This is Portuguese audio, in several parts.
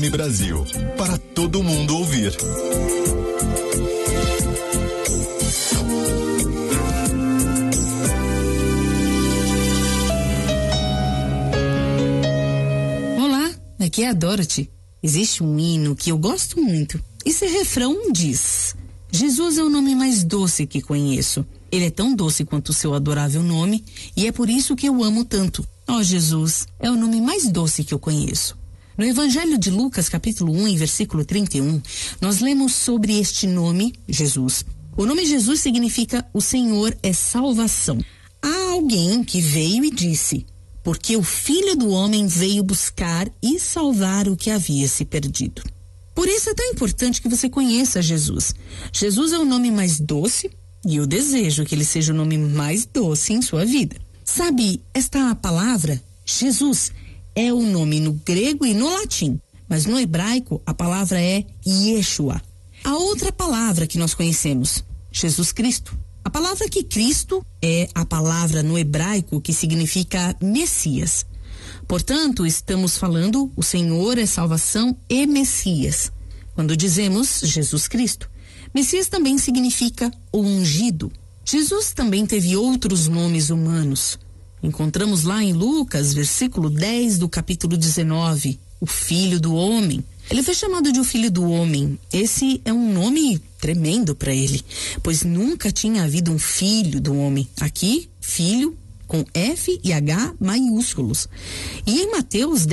Brasil, para todo mundo ouvir. Olá, aqui é a Dorothy. Existe um hino que eu gosto muito. Esse refrão diz: Jesus é o nome mais doce que conheço. Ele é tão doce quanto o seu adorável nome, e é por isso que eu amo tanto. Ó, Jesus é o nome mais doce que eu conheço. No Evangelho de Lucas, capítulo 1, versículo 31, nós lemos sobre este nome, Jesus. O nome Jesus significa o Senhor é salvação. Há alguém que veio e disse: porque o Filho do Homem veio buscar e salvar o que havia se perdido. Por isso é tão importante que você conheça Jesus. Jesus é o nome mais doce e eu desejo que ele seja o nome mais doce em sua vida. Sabe, esta palavra, Jesus, é o nome no grego e no latim, mas no hebraico a palavra é Yeshua. A outra palavra que nós conhecemos, Jesus Cristo. A palavra que Cristo é a palavra no hebraico que significa Messias. Portanto, estamos falando o Senhor é salvação e Messias. Quando dizemos Jesus Cristo, Messias também significa o ungido. Jesus também teve outros nomes humanos. Encontramos lá em Lucas, versículo 10 do capítulo 19, o Filho do Homem. Ele foi chamado de o Filho do Homem. Esse é um nome tremendo para ele, pois nunca tinha havido um filho do homem. Aqui, filho com F e H maiúsculos. E em Mateus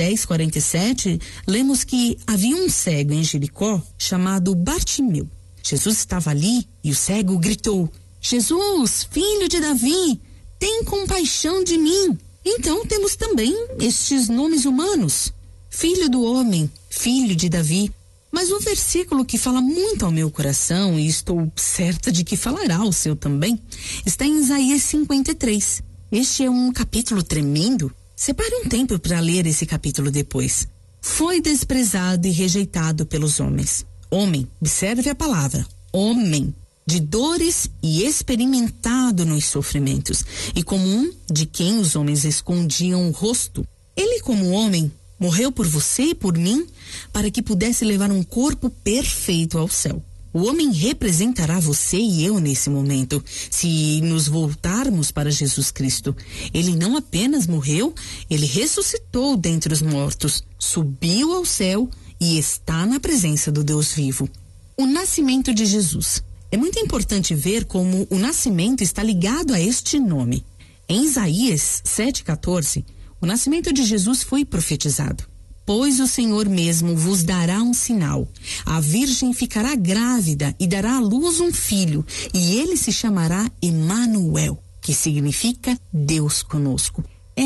10:47, lemos que havia um cego em Jericó chamado Bartimeu. Jesus estava ali e o cego gritou: Jesus, filho de Davi, tem compaixão de mim. Então temos também estes nomes humanos: Filho do Homem, Filho de Davi. Mas um versículo que fala muito ao meu coração, e estou certa de que falará ao seu também, está em Isaías 53. Este é um capítulo tremendo. Separe um tempo para ler esse capítulo depois. Foi desprezado e rejeitado pelos homens. Homem, observe a palavra, homem, de dores e experimentado nos sofrimentos, e como um de quem os homens escondiam o rosto. Ele, como homem, morreu por você e por mim, para que pudesse levar um corpo perfeito ao céu. O homem representará você e eu nesse momento, se nos voltarmos para Jesus Cristo. Ele não apenas morreu, ele ressuscitou dentre os mortos, subiu ao céu e está na presença do Deus vivo. O nascimento de Jesus. É muito importante ver como o nascimento está ligado a este nome. Em Isaías 7:14, o nascimento de Jesus foi profetizado. Pois o Senhor mesmo vos dará um sinal. A virgem ficará grávida e dará à luz um filho, e ele se chamará Emanuel, que significa Deus conosco.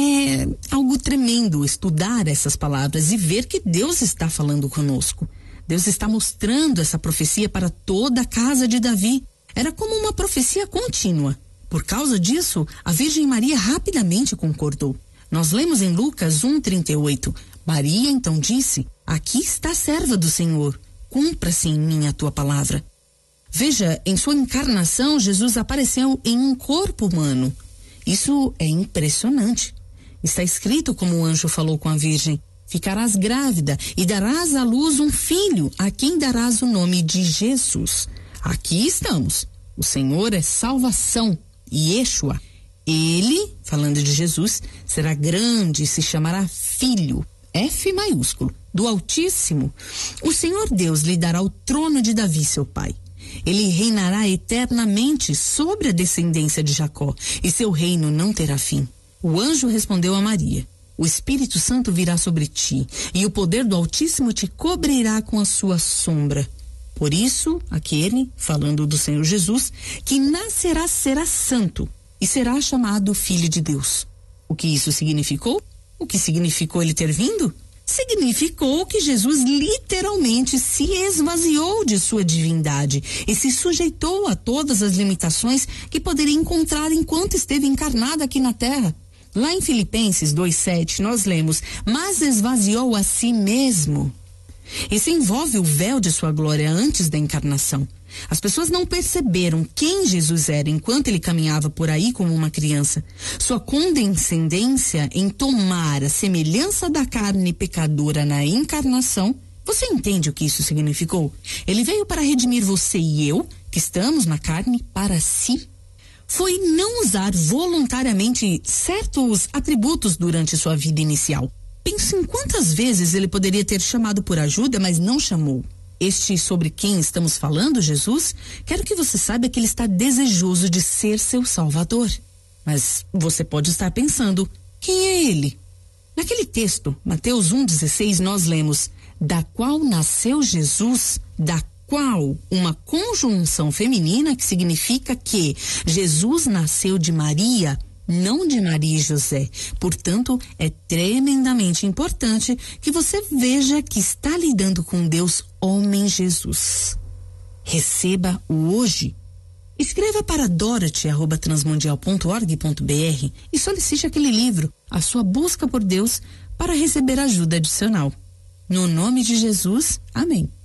É algo tremendo estudar essas palavras e ver que Deus está falando conosco. Deus está mostrando essa profecia para toda a casa de Davi. Era como uma profecia contínua. Por causa disso, a Virgem Maria rapidamente concordou. Nós lemos em Lucas 1:38. Maria então disse: aqui está a serva do Senhor, cumpra-se em mim a tua palavra. Veja, em sua encarnação, Jesus apareceu em um corpo humano. Isso é impressionante. Está escrito como o anjo falou com a Virgem: ficarás grávida e darás à luz um filho, a quem darás o nome de Jesus. Aqui estamos. O Senhor é salvação, Yeshua. Ele, falando de Jesus, será grande e se chamará Filho, F maiúsculo, do Altíssimo. O Senhor Deus lhe dará o trono de Davi, seu pai. Ele reinará eternamente sobre a descendência de Jacó, e seu reino não terá fim. O anjo respondeu a Maria: o Espírito Santo virá sobre ti, e o poder do Altíssimo te cobrirá com a sua sombra. Por isso, aquele, falando do Senhor Jesus, que nascerá será santo, e será chamado Filho de Deus. O que isso significou? O que significou ele ter vindo? Significou que Jesus literalmente se esvaziou de sua divindade e se sujeitou a todas as limitações que poderia encontrar enquanto esteve encarnado aqui na terra. Lá em Filipenses 2:7 nós lemos: mas esvaziou a si mesmo. Isso envolve o véu de sua glória antes da encarnação. As pessoas não perceberam quem Jesus era enquanto ele caminhava por aí como uma criança. Sua condescendência em tomar a semelhança da carne pecadora na encarnação Você entende o que isso significou? Ele veio para redimir você e eu, que estamos na carne, para si. Foi não usar voluntariamente certos atributos durante sua vida inicial. Pense em quantas vezes ele poderia ter chamado por ajuda, mas não chamou. Este sobre quem estamos falando, Jesus, quero que você saiba que ele está desejoso de ser seu Salvador. Mas você pode estar pensando, quem é ele? Naquele texto, Mateus 1,16, nós lemos, da qual nasceu Jesus, da qual uma conjunção feminina que significa que Jesus nasceu de Maria, não de Maria e José. Portanto, é tremendamente importante que você veja que está lidando com Deus homem Jesus. Receba-o hoje. Escreva para dorothy@transmundial.org.br e solicite aquele livro, A Sua Busca por Deus, para receber ajuda adicional. No nome de Jesus, amém.